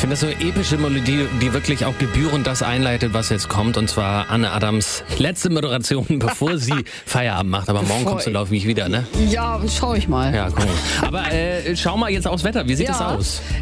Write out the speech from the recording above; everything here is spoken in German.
finde das so eine epische Melodie, die wirklich auch gebührend das einleitet, was jetzt kommt. Und zwar Anne Adams letzte Moderation, bevor sie Feierabend macht. Aber morgen kommst du, glaube ich, wieder, ne? Ja, schau ich mal. Ja, guck. Aber schau mal jetzt aufs Wetter. Wie sieht es aus?